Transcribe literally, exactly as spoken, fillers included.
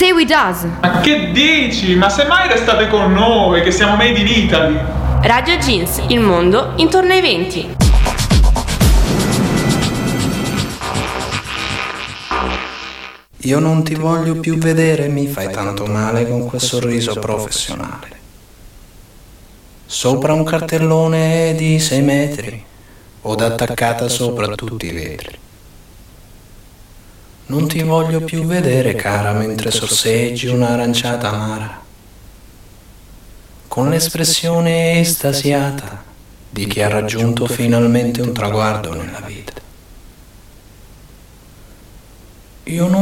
stay with us. Ma che dici? Ma se mai restate con noi, che siamo made in Italy. Radio Jeans, il mondo intorno ai venti. Io non ti voglio più vedere, mi fai tanto male con quel sorriso professionale. Sopra un cartellone di sei metri, od attaccata sopra tutti i vetri. Non ti voglio più vedere, cara, mentre sorseggi un'aranciata amara, con l'espressione estasiata di chi ha raggiunto finalmente un traguardo nella vita. Io non